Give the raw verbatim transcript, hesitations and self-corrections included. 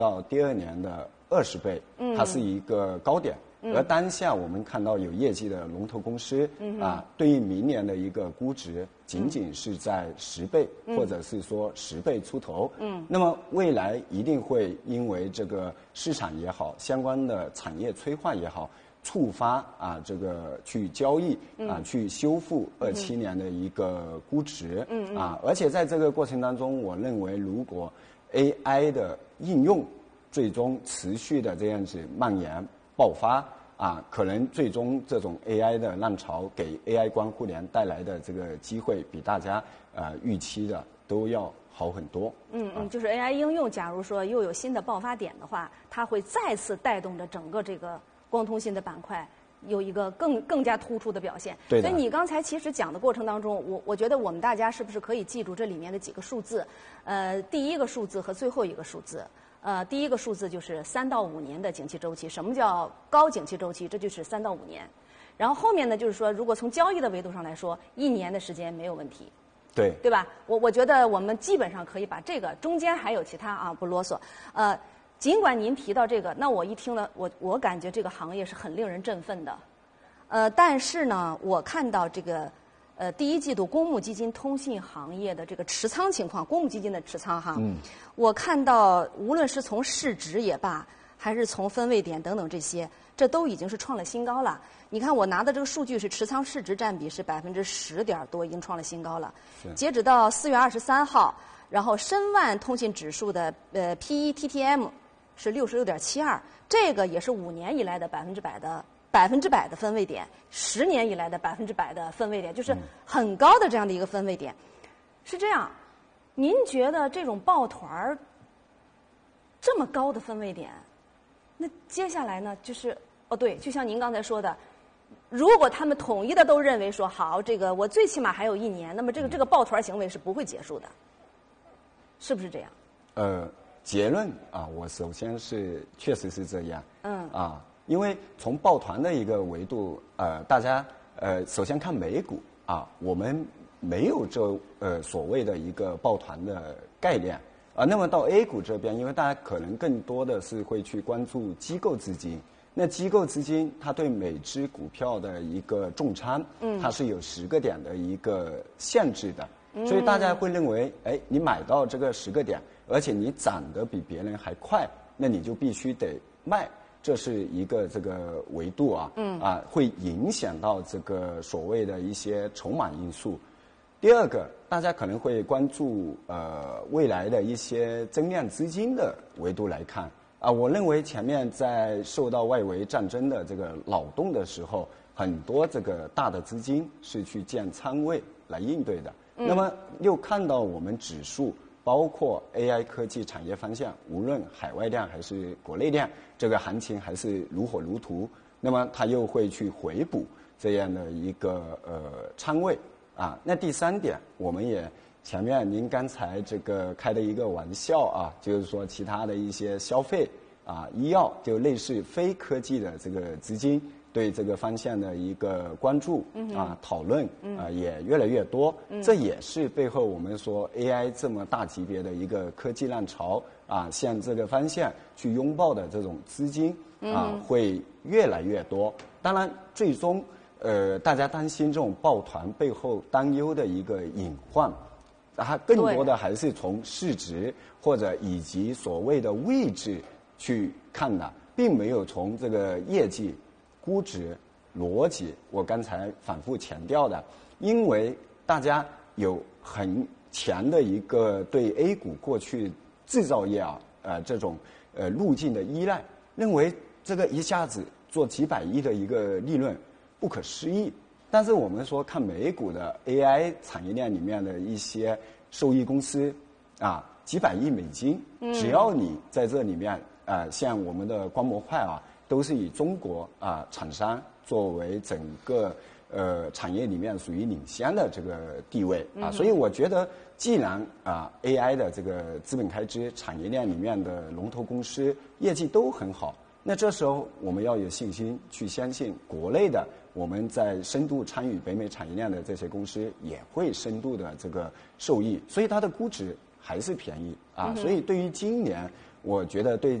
到第二年的二十倍，它是一个高点。嗯、而当下我们看到有业绩的龙头公司、嗯、啊，对于明年的一个估值仅仅是在十倍、嗯、或者是说十倍出头。嗯，那么未来一定会因为这个市场也好，相关的产业催化也好，触发啊这个去交易啊、嗯、去修复二七年的一个估值。嗯啊，而且在这个过程当中，我认为如果 A I 的应用最终持续的这样子蔓延爆发啊，可能最终这种 A I 的浪潮给 A I 光互联带来的这个机会，比大家呃预期的都要好很多。 嗯嗯，就是 A I 应用，假如说又有新的爆发点的话，它会再次带动着整个这个光通信的板块有一个更更加突出的表现。 对的。 所以你刚才其实讲的过程当中，我我觉得我们大家是不是可以记住这里面的几个数字？呃，第一个数字和最后一个数字。呃，第一个数字就是三到五年的景气周期。什么叫高景气周期？这就是三到五年。然后后面呢，就是说，如果从交易的维度上来说，一年的时间没有问题。 对。 对吧？我我觉得我们基本上可以把这个中间还有其他啊，不啰嗦。呃，尽管您提到这个，那我一听了，我我感觉这个行业是很令人振奋的。呃，但是呢，我看到这个。呃，第一季度公募基金通信行业的这个持仓情况，公募基金的持仓哈，嗯，我看到无论是从市值也罢，还是从分位点等等这些，这都已经是创了新高了。你看我拿的这个数据是持仓市值占比是百分之十点多，已经创了新高了。截止到四月二十三号，然后申万通信指数的呃 P E T T M 是六十六点七二，这个也是五年以来的百分之百的。百分之百的分位点，十年以来的百分之百的分位点，就是很高的这样的一个分位点。是这样，您觉得这种抱团儿这么高的分位点，那接下来呢？就是哦，对，就像您刚才说的，如果他们统一的都认为说好，这个我最起码还有一年，那么这个这个抱团行为是不会结束的，是不是这样？ 呃，结论啊，我首先是确实是这样。嗯啊。因为从抱团的一个维度，呃，大家呃，首先看美股啊，我们没有这呃所谓的一个抱团的概念啊。那么到 A 股这边，因为大家可能更多的是会去关注机构资金，那机构资金它对每只股票的一个重仓，嗯，它是有十个点的一个限制的，嗯、所以大家会认为，哎，你买到这个十个点，而且你涨得比别人还快，那你就必须得卖。这是一个这个维度啊，嗯啊，会影响到这个所谓的一些筹码因素。第二个，大家可能会关注呃未来的一些增量资金的维度来看啊，我认为前面在受到外围战争的这个扰动的时候，很多这个大的资金是去建仓位来应对的。嗯、那么又看到我们指数。包括 A I 科技产业方向，无论海外量还是国内量，这个行情还是如火如荼。那么它又会去回补这样的一个呃仓位啊。那第三点，我们也前面您刚才这个开的一个玩笑啊，就是说其他的一些消费啊、医药，就类似非科技的这个资金。对这个方向的一个关注啊、讨论啊也越来越多，这也是背后我们说 A I 这么大级别的一个科技浪潮啊，向这个方向去拥抱的这种资金啊会越来越多。当然，最终呃大家担心这种抱团背后担忧的一个隐患，它更多的还是从市值或者以及所谓的位置去看的，并没有从这个业绩。估值逻辑，我刚才反复强调的，因为大家有很强的一个对 A 股过去制造业啊，呃这种呃路径的依赖，认为这个一下子做几百亿的一个利润不可思议。但是我们说看美股的 A I 产业链里面的一些受益公司啊，几百亿美金，只要你在这里面，呃，像我们的光模块啊。都是以中国啊厂商作为整个呃产业里面属于领先的这个地位啊，所以我觉得，既然啊 A I 的这个资本开支产业链里面的龙头公司业绩都很好，那这时候我们要有信心去相信国内的我们在深度参与北美产业链的这些公司也会深度的这个受益，所以它的估值还是便宜啊，所以对于今年我觉得对